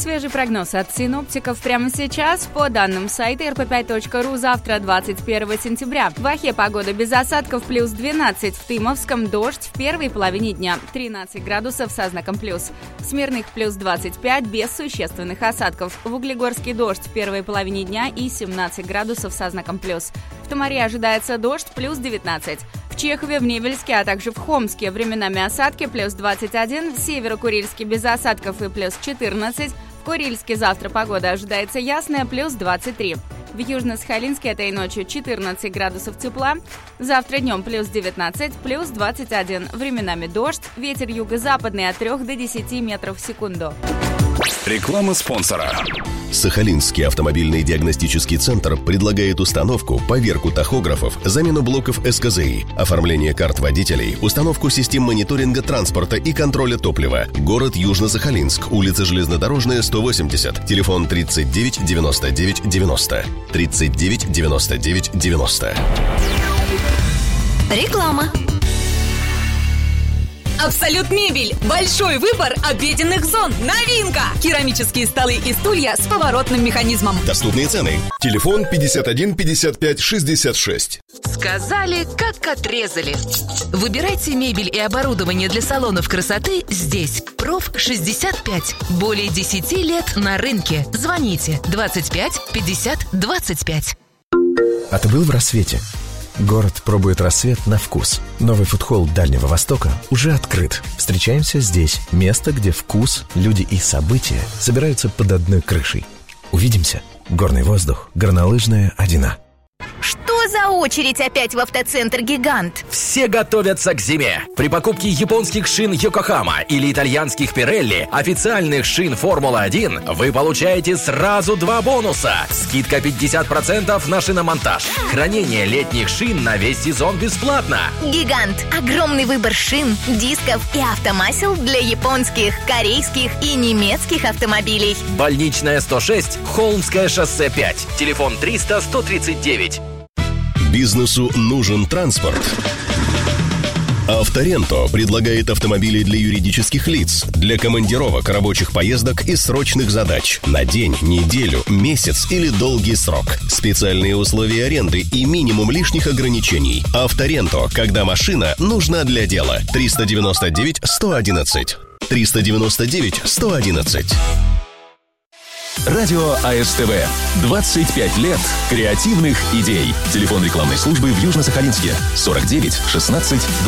Свежий прогноз от синоптиков прямо сейчас. По данным сайта rp5.ru, завтра, 21 сентября. В Ахе погода без осадков, плюс 12. В Тымовском дождь в первой половине дня, 13 градусов со знаком плюс. В Смирных плюс 25, без существенных осадков. В Углегорске дождь в первой половине дня и 17 градусов со знаком плюс. В Томаре ожидается дождь, плюс 19. В Чехове, в Невельске, а также в Хомске временами осадки, плюс 21. В Северо-Курильске без осадков и плюс 14. В Курильске завтра погода ожидается ясная, плюс 23. В Южно-Сахалинске этой ночью 14 градусов тепла. Завтра днем плюс 19, плюс 21. Временами дождь, ветер юго-западный от 3 до 10 метров в секунду. Реклама спонсора. Сахалинский автомобильный диагностический центр предлагает установку, поверку тахографов, замену блоков СКЗИ, оформление карт водителей, установку систем мониторинга транспорта и контроля топлива. Город Южно-Сахалинск, улица Железнодорожная, 180, телефон 39 99 90. 39 99 90. Реклама. Абсолют мебель. Большой выбор обеденных зон. Новинка. Керамические столы и стулья с поворотным механизмом. Доступные цены. Телефон 51 55 66. Сказали, как отрезали. Выбирайте мебель и оборудование для салонов красоты здесь. Проф 65. Более 10 лет на рынке. Звоните 25 50 25. А ты был в «Рассвете»? Город пробует рассвет на вкус. Новый фудхолл Дальнего Востока уже открыт. Встречаемся здесь. Место, где вкус, люди и события собираются под одной крышей. Увидимся. Горный воздух, горнолыжная Одина. Что за очередь опять в автоцентр «Гигант»? Все готовятся к зиме. При покупке японских шин Йокохама или итальянских Пирелли, официальных шин Формула-1, вы получаете сразу 2 бонуса. Скидка 50% на шиномонтаж. Хранение летних шин на весь сезон бесплатно. «Гигант» – огромный выбор шин, дисков и автомасел для японских, корейских и немецких автомобилей. Больничная 106, Холмское шоссе 5. Телефон 300 139. Бизнесу нужен транспорт. Авторенто предлагает автомобили для юридических лиц, для командировок, рабочих поездок и срочных задач на день, неделю, месяц или долгий срок. Специальные условия аренды и минимум лишних ограничений. Авторенто, когда машина нужна для дела. 399 111. 399 111. Радио АСТВ. 25 лет креативных идей. Телефон рекламной службы в Южно-Сахалинске. 49 16